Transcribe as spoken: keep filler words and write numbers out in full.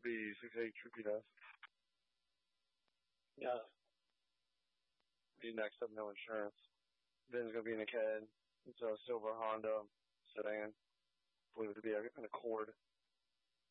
be six eight Troopy Dust. Yeah. Be next up, no insurance. Ben's gonna be in a C A D. It's a silver Honda sedan. I believe it to be an Accord.